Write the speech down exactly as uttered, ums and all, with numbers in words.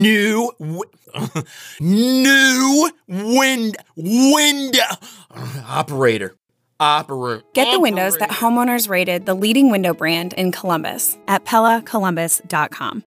New, w- new wind, window, operator, operator. Get the windows that homeowners rated the leading window brand in Columbus at Pella Columbus dot com.